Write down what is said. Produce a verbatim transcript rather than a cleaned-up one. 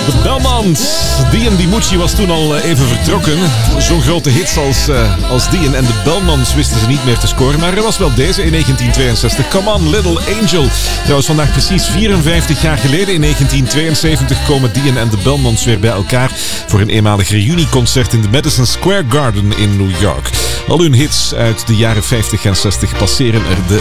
De Belmonts. Dion DiMucci was toen al even vertrokken. Zo'n grote hits als, uh, als Dion en de Belmonts wisten ze niet meer te scoren. Maar er was wel deze in negentien tweeënzestig. Come on, Little Angel. Trouwens, vandaag precies vierenvijftig jaar geleden in negentien tweeënzeventig komen Dion en de Belmonts weer bij elkaar voor een eenmalig reunieconcert in de Madison Square Garden in New York. Al hun hits uit de jaren vijftig en zestig passeren er de